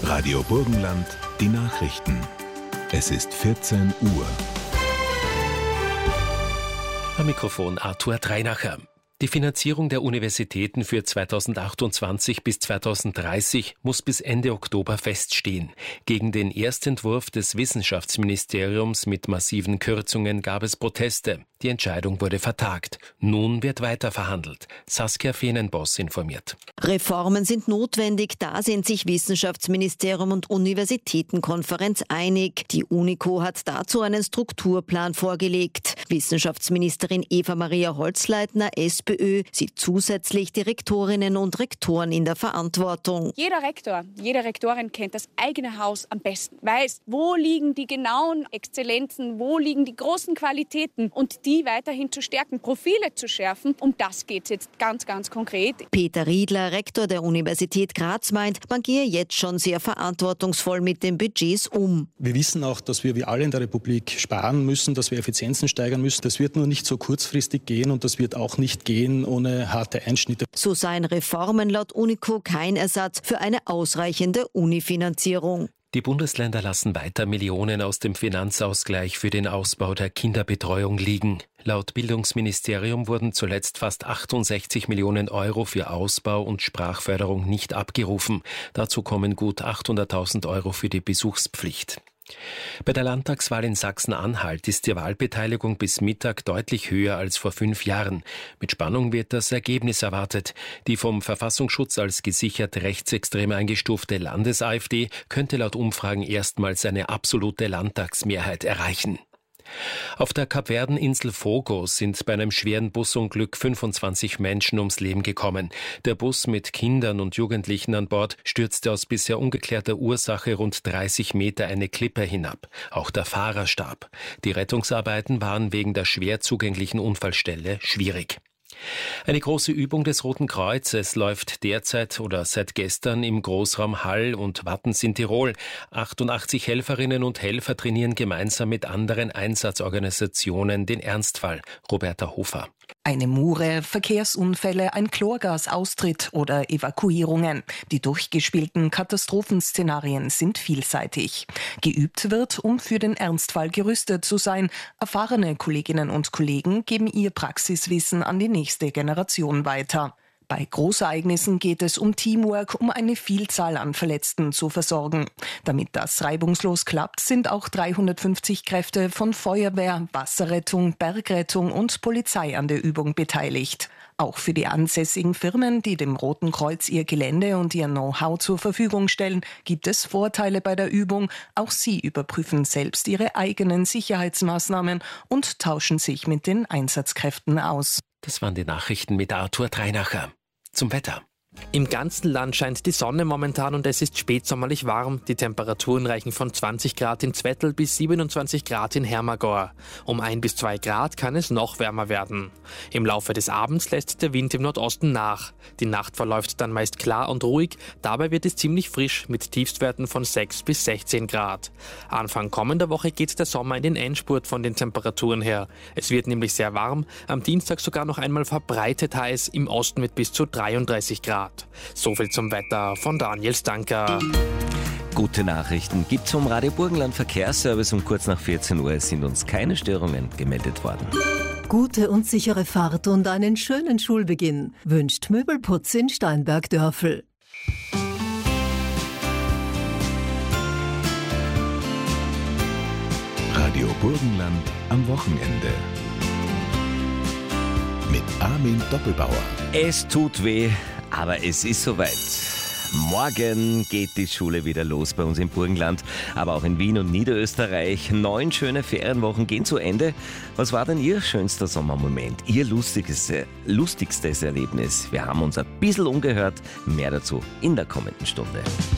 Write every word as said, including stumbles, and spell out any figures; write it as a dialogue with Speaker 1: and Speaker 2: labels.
Speaker 1: Radio Burgenland, die Nachrichten. Es ist vierzehn Uhr.
Speaker 2: Am Mikrofon Arthur Dreinacher. Die Finanzierung der Universitäten für zweitausendachtundzwanzig bis zweitausenddreißig muss bis Ende Oktober feststehen. Gegen den Erstentwurf des Wissenschaftsministeriums mit massiven Kürzungen gab es Proteste. Die Entscheidung wurde vertagt. Nun wird weiter verhandelt. Saskia Feenenboss informiert.
Speaker 3: Reformen sind notwendig, da sind sich Wissenschaftsministerium und Universitätenkonferenz einig. Die UNICO hat dazu einen Strukturplan vorgelegt. Wissenschaftsministerin Eva-Maria Holzleitner, SPÖ, sieht zusätzlich die Rektorinnen und Rektoren in der Verantwortung.
Speaker 4: Jeder Rektor, jede Rektorin kennt das eigene Haus am besten, weiß, wo liegen die genauen Exzellenzen, wo liegen die großen Qualitäten und die weiterhin zu stärken, Profile zu schärfen. Um das geht es jetzt ganz, ganz konkret.
Speaker 3: Peter Riedler, Rektor der Universität Graz, meint, man gehe jetzt schon sehr verantwortungsvoll mit den Budgets um.
Speaker 5: Wir wissen auch, dass wir wie alle in der Republik sparen müssen, dass wir Effizienzen steigern müssen. Das wird nur nicht so kurzfristig gehen und das wird auch nicht gehen ohne harte Einschnitte.
Speaker 3: So seien Reformen laut UNICO kein Ersatz für eine ausreichende Unifinanzierung.
Speaker 2: Die Bundesländer lassen weiter Millionen aus dem Finanzausgleich für den Ausbau der Kinderbetreuung liegen. Laut Bildungsministerium wurden zuletzt fast achtundsechzig Millionen Euro für Ausbau und Sprachförderung nicht abgerufen. Dazu kommen gut achthunderttausend Euro für die Besuchspflicht. Bei der Landtagswahl in Sachsen-Anhalt ist die Wahlbeteiligung bis Mittag deutlich höher als vor fünf Jahren. Mit Spannung wird das Ergebnis erwartet. Die vom Verfassungsschutz als gesichert rechtsextrem eingestufte Landes-AfD könnte laut Umfragen erstmals eine absolute Landtagsmehrheit erreichen. Auf der Kapverdeninsel Fogo sind bei einem schweren Busunglück fünfundzwanzig Menschen ums Leben gekommen. Der Bus mit Kindern und Jugendlichen an Bord stürzte aus bisher ungeklärter Ursache rund dreißig Meter eine Klippe hinab. Auch der Fahrer starb. Die Rettungsarbeiten waren wegen der schwer zugänglichen Unfallstelle schwierig. Eine große Übung des Roten Kreuzes läuft derzeit oder seit gestern im Großraum Hall und Wattens in Tirol. achtundachtzig Helferinnen und Helfer trainieren gemeinsam mit anderen Einsatzorganisationen den Ernstfall. Roberta Hofer.
Speaker 6: Eine Mure, Verkehrsunfälle, ein Chlorgasaustritt oder Evakuierungen. Die durchgespielten Katastrophenszenarien sind vielseitig. Geübt wird, um für den Ernstfall gerüstet zu sein. Erfahrene Kolleginnen und Kollegen geben ihr Praxiswissen an die nächste Generation weiter. Bei Großereignissen geht es um Teamwork, um eine Vielzahl an Verletzten zu versorgen. Damit das reibungslos klappt, sind auch dreihundertfünfzig Kräfte von Feuerwehr, Wasserrettung, Bergrettung und Polizei an der Übung beteiligt. Auch für die ansässigen Firmen, die dem Roten Kreuz ihr Gelände und ihr Know-how zur Verfügung stellen, gibt es Vorteile bei der Übung. Auch sie überprüfen selbst ihre eigenen Sicherheitsmaßnahmen und tauschen sich mit den Einsatzkräften aus.
Speaker 2: Das waren die Nachrichten mit Arthur Dreinacher. Zum Wetter.
Speaker 7: Im ganzen Land scheint die Sonne momentan und es ist spätsommerlich warm. Die Temperaturen reichen von zwanzig Grad in Zwettl bis siebenundzwanzig Grad in Hermagor. Um ein bis zwei Grad kann es noch wärmer werden. Im Laufe des Abends lässt der Wind im Nordosten nach. Die Nacht verläuft dann meist klar und ruhig. Dabei wird es ziemlich frisch mit Tiefstwerten von sechs bis sechzehn Grad. Anfang kommender Woche geht der Sommer in den Endspurt von den Temperaturen her. Es wird nämlich sehr warm. Am Dienstag sogar noch einmal verbreitet heiß, im Osten mit bis zu dreiunddreißig Grad. So viel zum Wetter von Daniel Stanker.
Speaker 8: Gute Nachrichten gibt's vom Radio Burgenland Verkehrsservice. Um kurz nach vierzehn Uhr sind uns keine Störungen gemeldet worden.
Speaker 9: Gute und sichere Fahrt und einen schönen Schulbeginn wünscht Möbelputz in Steinberg-Dörfel.
Speaker 1: Radio Burgenland am Wochenende. Mit Armin Doppelbauer.
Speaker 8: Es tut weh, aber es ist soweit. Morgen geht die Schule wieder los bei uns im Burgenland, aber auch in Wien und Niederösterreich. Neun schöne Ferienwochen gehen zu Ende. Was war denn Ihr schönster Sommermoment? Ihr lustigstes, lustigstes Erlebnis? Wir haben uns ein bisschen umgehört. Mehr dazu in der kommenden Stunde.